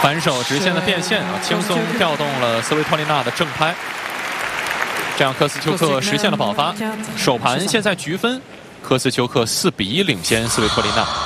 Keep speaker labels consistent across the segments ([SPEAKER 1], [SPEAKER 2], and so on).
[SPEAKER 1] 反手直线的变现啊，轻松调动了斯维托利娜的正拍，这样科斯丘克实现了保发。首盘现在局分，科斯丘克4比1领先斯维托利娜。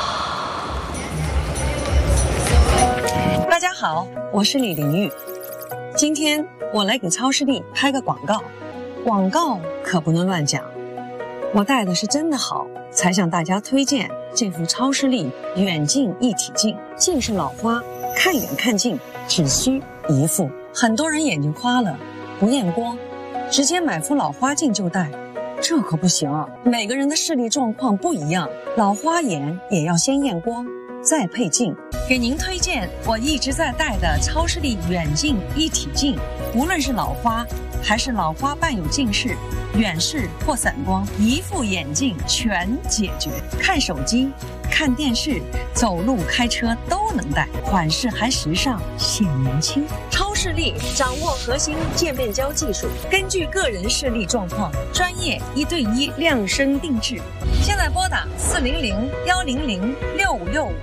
[SPEAKER 2] 大家好，我是李玲玉，今天我来给超视力拍个广告，广告可不能乱讲。我戴的是真的好，才向大家推荐这副超视力远近一体镜。近视老花，看远看近只需一副。很多人眼睛花了，不验光，直接买副老花镜就戴，这可不行啊！每个人的视力状况不一样，老花眼也要先验光，再配镜。给您推荐我一直在戴的超视力远近一体镜，无论是老花还是老花伴有近视、远视或散光，一副眼镜全解决。看手机、看电视、走路、开车都能戴，款式还时尚显年轻。超视力掌握核心渐变焦技术，根据个人视力状况，专业1对1量身定制。现在拨打400-100-6565。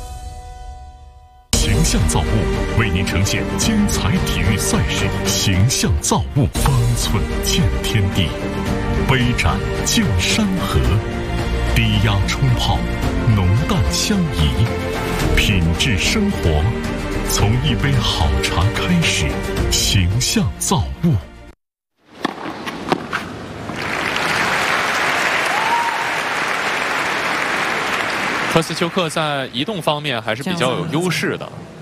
[SPEAKER 3] 形象造物为您呈现精彩体育赛事，形象造物，方寸见天地，杯盏见山河，低压冲泡，浓淡相宜，品质生活，从一杯好茶开始。形象造物。
[SPEAKER 1] 科斯丘克在移动方面还是比较有优势的。